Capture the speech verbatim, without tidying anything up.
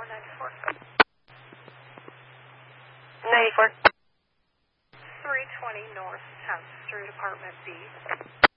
four ninety-four. ninety-four. three twenty North tenth Street, Apartment B.